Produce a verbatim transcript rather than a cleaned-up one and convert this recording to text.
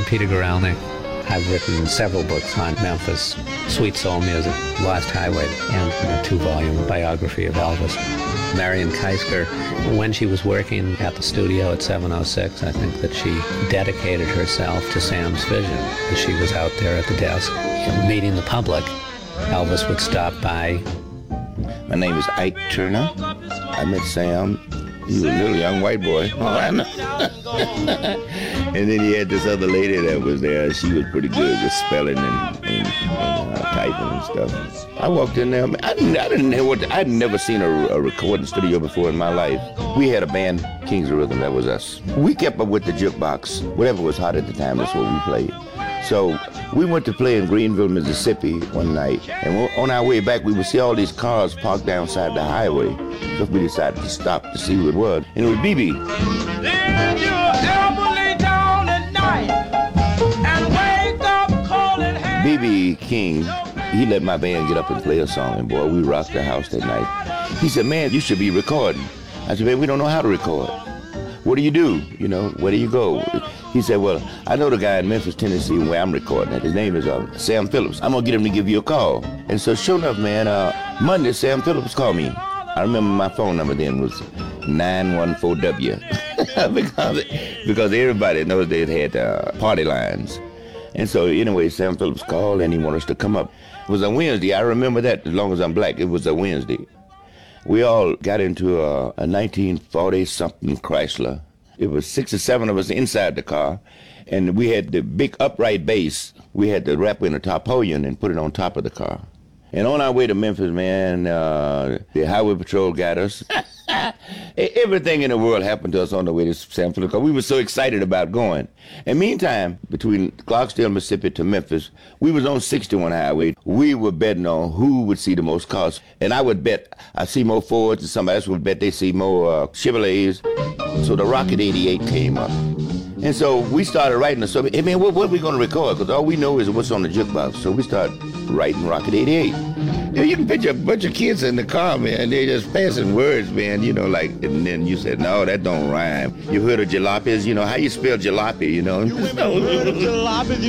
Peter Guralnick. I've written several books on Memphis, Sweet Soul Music, Lost Highway, and a two-volume biography of Elvis. Marion Keisker, when she was working at the studio at seven oh six, I think that she dedicated herself to Sam's vision. As she was out there at the desk, meeting the public, Elvis would stop by. My name is Ike Turner. I met Sam. He was a little young white boy. Oh, I know. And then he had this other lady that was there. She was pretty good with spelling and, and, and uh, typing and stuff. I walked in there. I didn't, I didn't know what. I'd never seen a, a recording studio before in my life. We had a band, Kings of Rhythm. That was us. We kept up with the jukebox. Whatever was hot at the time, that's what we played. So we went to play in Greenville, Mississippi one night, and on our way back, we would see all these cars parked downside the highway. So we decided to stop to see who it was, and it was B B. B B King, he let my band get up and play a song, and boy, we rocked the house that night. He said, man, you should be recording. I said, man, we don't know how to record. What do you do? You know, where do you go? He said, well, I know the guy in Memphis, Tennessee, where I'm recording at. His name is uh, Sam Phillips. I'm going to get him to give you a call. And so sure enough, man, uh, Monday, Sam Phillips called me. I remember my phone number then was nine one four W because, because everybody in those days had uh, party lines. And so anyway, Sam Phillips called and he wanted us to come up. It was a Wednesday. I remember that as long as I'm black. It was a Wednesday. We all got into a, a nineteen forty-something Chrysler. It was six or seven of us inside the car, and we had the big upright bass. We had to wrap in a tarpaulin and put it on top of the car. And on our way to Memphis, man, uh, the highway patrol got us. Everything in the world happened to us on the way to San Francisco. We were so excited about going. And meantime, between Clarksdale, Mississippi to Memphis, we was on sixty-one highway. We were betting on who would see the most cars. And I would bet I see more Fords, and somebody else would bet they see more uh, Chevrolets. So the Rocket eighty-eight came up. And so we started writing a song. Hey, man, what, what are we going to record? Because all we know is what's on the jukebox. So we started writing Rocket eighty-eight. You know, you can picture a bunch of kids in the car, man. They're just passing words, man, you know, like, and then you said, no, that don't rhyme. You heard of jalopies, you know, how you spell jalopy, you know? You women heard of jalopies?